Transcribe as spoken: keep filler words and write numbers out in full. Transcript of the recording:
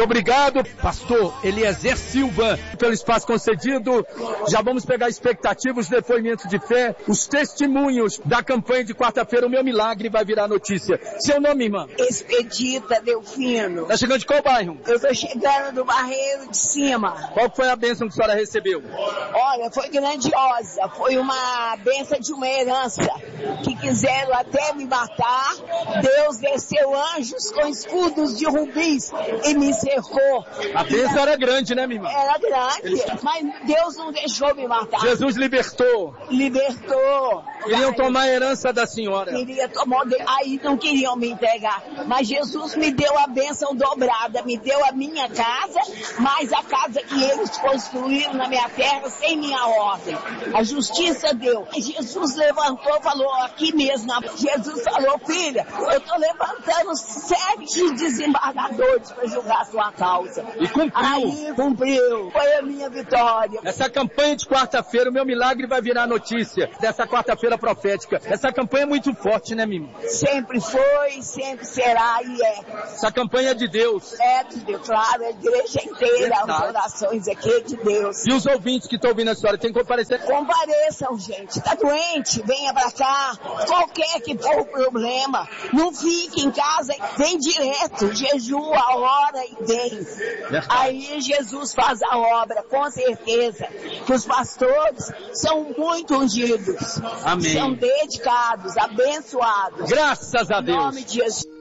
obrigado, pastor Eliezer Silva, pelo espaço concedido. Já vamos pegar expectativas, os depoimentos de fé, os testemunhos da campanha de quarta-feira. O meu milagre vai virar notícia. Seu nome, irmã? Expedita Delfino. Tá chegando de qual bairro? Eu tô chegando do Barreiro de Cima. Qual foi a bênção que a senhora recebeu? Olha, foi grandiosa. Foi uma bênção de uma herança. Que quiseram até me matar. Deus desceu anjos com escudos de rubis e me cercou. A bênção era grande, né, minha irmã? Era grande, mas Deus não deixou me matar. Jesus libertou. Libertou. Queriam Aí, tomar a herança da senhora. Queria tomar, aí não queriam me entregar. Mas Jesus me deu a bênção dobrada, me deu a minha casa, mais a casa que eles construíram na minha terra sem minha ordem. A justiça deu. Jesus levantou, falou aqui mesmo. Jesus falou, filha, eu estou levantando sete desembargadores para julgar a sua causa. E cumpriu. Aí cumpriu. Foi a minha vitória. Essa campanha de quarta-feira, o meu milagre vai virar notícia dessa quarta-feira profética. Essa campanha é muito forte, né, Mimi? Sempre foi, sempre será e é. Essa campanha é de Deus. É de Deus, claro, a igreja inteira, Verdade. As orações aqui é de Deus. E os ouvintes que estão ouvindo a senhora, tem que comparecer? Compareçam, gente. Tá doente? Venha pra cá. Qualquer que for o problema, não fique em casa, vem direto, jejua, ora e vem. Verdade. Aí Jesus faz a obra, com certeza. Que os pastores são muito ungidos. Amém. São dedicados, abençoados. Graças a Deus. Em nome de Jesus.